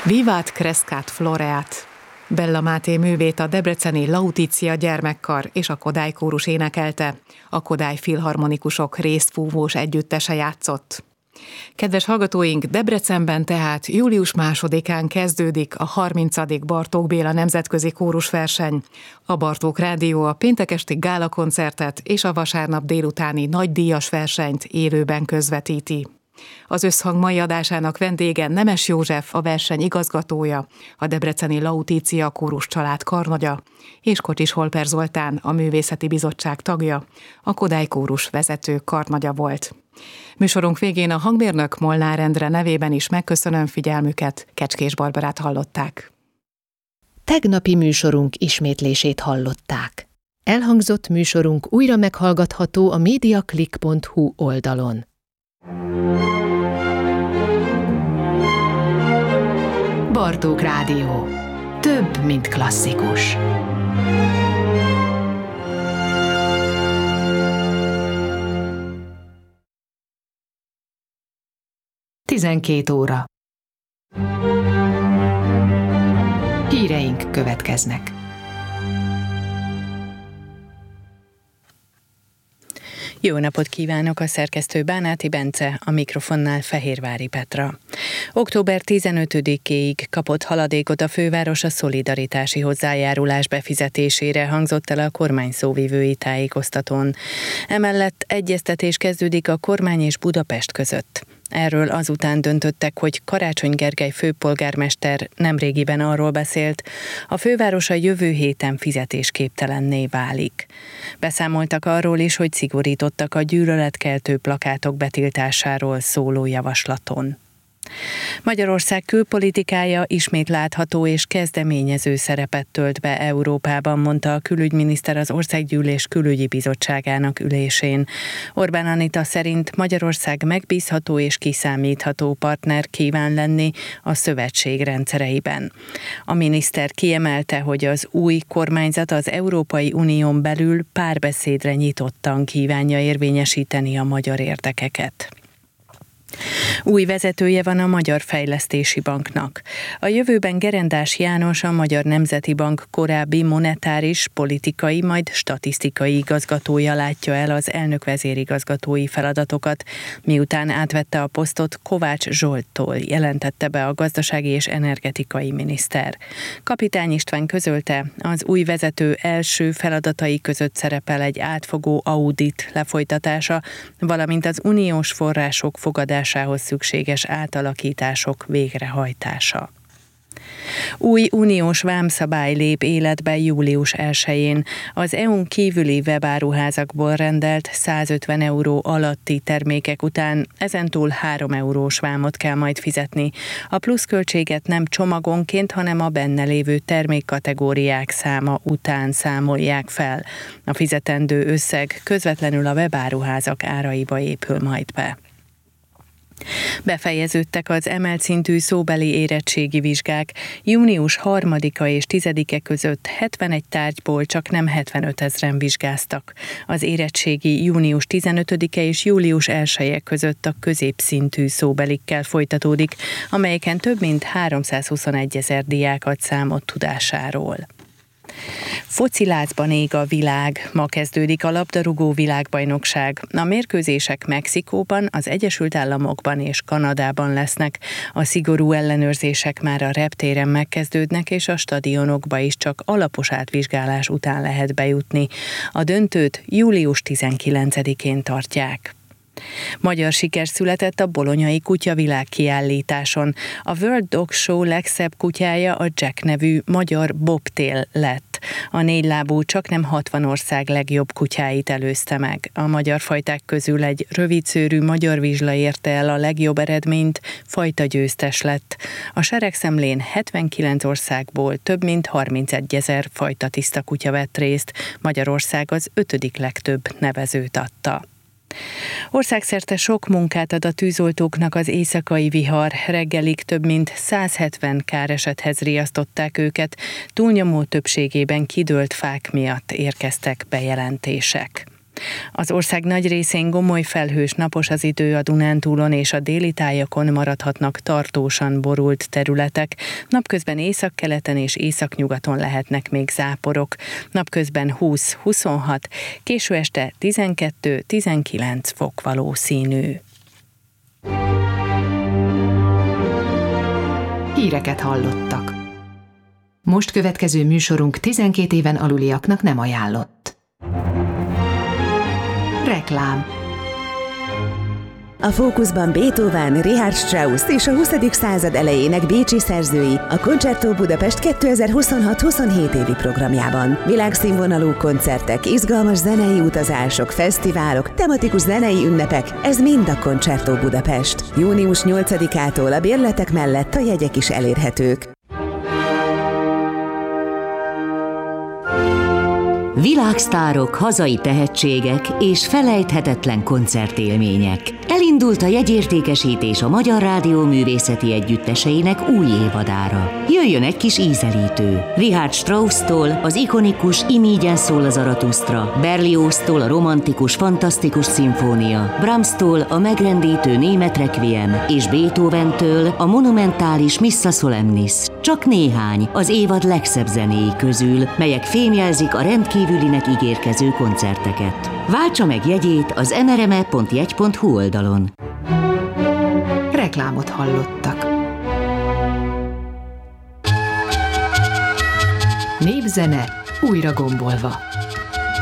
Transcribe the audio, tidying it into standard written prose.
Vivat Crescat Floreat! Bella Máté művét a debreceni Lautitia gyermekkar és a Kodály kórus énekelte. A Kodály filharmonikusok részfúvós együttese játszott. Kedves hallgatóink, Debrecenben tehát július 2-án kezdődik a 30. Bartók Béla nemzetközi kórusverseny. A Bartók Rádió a péntek esti gálakoncertet és a vasárnap délutáni nagydíjas versenyt élőben közvetíti. Az Összhang mai adásának vendége Nemes József, a verseny igazgatója, a debreceni Lautitia kórus család karnagya, és Kocsis Holper Zoltán, a művészeti bizottság tagja, a Kodály kórus vezető karnagya volt. Műsorunk végén a hangmérnök Molnár Endre nevében is megköszönöm figyelmüket, Kecskés Barbarát hallották. Tegnapi műsorunk ismétlését hallották. Elhangzott műsorunk újra meghallgatható a mediaclick.hu oldalon. Bartók Rádió. Több, mint klasszikus. 12 óra. Híreink következnek. Jó napot kívánok, a szerkesztő Bánáti Bence, a mikrofonnál Fehérvári Petra. Október 15-ig kapott haladékot a főváros a szolidaritási hozzájárulás befizetésére, hangzott el a kormány szóvivői tájékoztatón. Emellett egyeztetés kezdődik a kormány és Budapest között. Erről azután döntöttek, hogy Karácsony Gergely főpolgármester nemrégiben arról beszélt, a főváros a jövő héten fizetésképtelenné válik. Beszámoltak arról is, hogy szigorítottak a gyűlöletkeltő plakátok betiltásáról szóló javaslaton. Magyarország külpolitikája ismét látható és kezdeményező szerepet tölt be Európában, mondta a külügyminiszter az Országgyűlés külügyi bizottságának ülésén. Orbán Anita szerint Magyarország megbízható és kiszámítható partner kíván lenni a szövetség rendszereiben. A miniszter kiemelte, hogy az új kormányzat az Európai Unión belül párbeszédre nyitottan kívánja érvényesíteni a magyar érdekeket. Új vezetője van a Magyar Fejlesztési Banknak. A jövőben Gerendás János, a Magyar Nemzeti Bank korábbi monetáris, politikai, majd statisztikai igazgatója látja el az elnök vezérigazgatói feladatokat, miután átvette a posztot Kovács Zsolttól, jelentette be a gazdasági és energetikai miniszter. Kapitány István közölte, az új vezető első feladatai között szerepel egy átfogó audit lefolytatása, valamint az uniós források fogadásához szükséges átalakítások végrehajtása. Új uniós vámszabály lép életbe július 1-én. Az EU-n kívüli webáruházakból rendelt 150 euró alatti termékek után ezentúl 3 eurós vámot kell majd fizetni. A pluszköltséget nem csomagonként, hanem a benne lévő termékkategóriák száma után számolják fel. A fizetendő összeg közvetlenül a webáruházak áraiba épül majd be. Befejeződtek az emelt szintű szóbeli érettségi vizsgák. Június 3-a és 10-e között 71 tárgyból csak nem 75 000-en vizsgáztak. Az érettségi június 15-e és július 1-e között a középszintű szóbelikkel folytatódik, amelyeken több mint 321 000 diák ad számot tudásáról. Focilázban ég a világ. Ma kezdődik a labdarúgó világbajnokság. A mérkőzések Mexikóban, az Egyesült Államokban és Kanadában lesznek. A szigorú ellenőrzések már a reptéren megkezdődnek, és a stadionokba is csak alapos átvizsgálás után lehet bejutni. A döntőt július 19-én tartják. Magyar siker született a bolonyai kutyavilág kiállításon. A World Dog Show legszebb kutyája a Jack nevű magyar bobtail lett. A 4 lábú csaknem 60 ország legjobb kutyáit előzte meg. A magyar fajták közül egy rövidszőrű magyar vizsla érte el a legjobb eredményt, fajta győztes lett. A seregszemlén 79 országból több mint 31 000 fajta tiszta kutya vett részt. Magyarország az 5. legtöbb nevezőt adta. Országszerte sok munkát ad a tűzoltóknak az éjszakai vihar. Reggelig több mint 170 káresethez riasztották őket, túlnyomó többségében kidőlt fák miatt érkeztek bejelentések. Az ország nagy részén gomoly felhős napos az idő, a Dunántúlon és a déli tájakon maradhatnak tartósan borult területek. Napközben északkeleten és északnyugaton lehetnek még záporok. Napközben 20-26, késő este 12-19 fok valószínű. Híreket hallottak. Most következő műsorunk 12 éven aluliaknak nem ajánlott. Reklám. A fókuszban Beethoven, Richard Strauss és a 20. század elejének bécsi szerzői a Concerto Budapest 2026-27 évi programjában. Világszínvonalú koncertek, izgalmas zenei utazások, fesztiválok, tematikus zenei ünnepek, ez mind a Concerto Budapest. Június 8-ától a bérletek mellett a jegyek is elérhetők. Világsztárok, hazai tehetségek és felejthetetlen koncertélmények. Elindult a jegyértékesítés a Magyar Rádió művészeti együtteseinek új évadára. Jöjjön egy kis ízelítő. Richard Strauss-tól az ikonikus Imígyen szól a Zaratusztra, Berlioz-tól a romantikus, fantasztikus szimfónia, Brahms-tól a megrendítő német requiem és Beethoven-től a monumentális Missa Solemnis. Csak néhány az évad legszebb zenéi közül, melyek fémjelzik a rendkívülinek ígérkező koncerteket. Váltsa meg jegyét az mrme.jegy.hu oldalon. Reklámot hallottak. Népzene újra gombolva.